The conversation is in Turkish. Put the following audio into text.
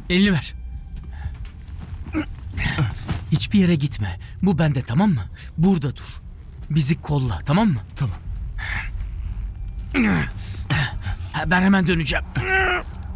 Elini ver. Hiçbir yere gitme. Bu bende, tamam mı? Burada dur. Bizi kolla, tamam mı? Tamam. Ben hemen döneceğim.